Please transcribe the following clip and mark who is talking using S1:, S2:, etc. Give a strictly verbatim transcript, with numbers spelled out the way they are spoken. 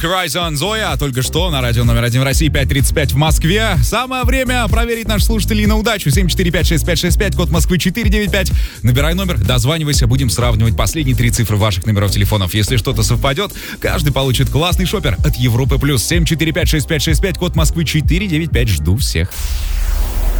S1: Horizon, Зоя, только что на радио номер один в России, пять тридцать пять в Москве. Самое время проверить наших слушателей на удачу. семь четыре пять шесть пять шесть пять, код Москвы четыре девять пять. Набирай номер, дозванивайся, будем сравнивать последние три цифры ваших номеров телефонов. Если что-то совпадет, каждый получит классный шопер от Европы+. семь четыре пять шесть пять шесть пять, код Москвы четыре девять пять. Жду всех.